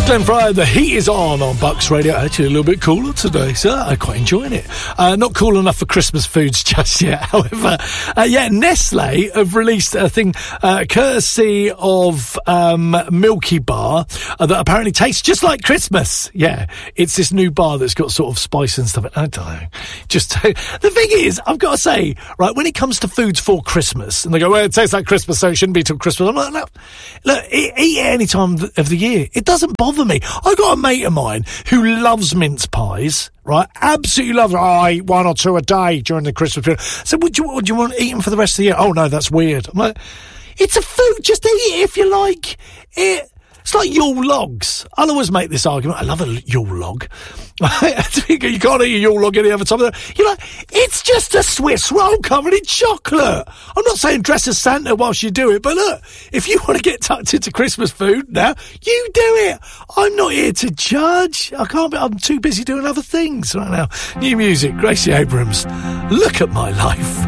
Glenn Fryer, the heat is on Bucks Radio. Actually, a little bit cooler today, so I'm quite enjoying it. Not cool enough for Christmas foods just yet, however. Nestle have released a thing courtesy of Milky Bar that apparently tastes just like Christmas. Yeah, it's this new bar that's got sort of spice and stuff. I don't know. Just the thing is, I've got to say, right, when it comes to foods for Christmas, and they go, well, it tastes like Christmas, so it shouldn't be till Christmas. I'm like, no, look, eat it any time of the year. It doesn't bother me. I got a mate of mine who loves mince pies, right? Absolutely loves it. Oh, I eat 1 or 2 a day during the Christmas period. So would you want to eat them for the rest of the year? Oh, no, that's weird. I'm like, it's a food. Just eat it if you like it. It's like Yule logs. I'll always make this argument. I love a Yule log. You can't eat a Yule log any other time. You're like, it's just a Swiss roll covered in chocolate. I'm not saying dress as Santa whilst you do it, but look, if you want to get tucked into Christmas food now, you do it. I'm not here to judge. I'm too busy doing other things right now. New music, Gracie Abrams. Look at my life.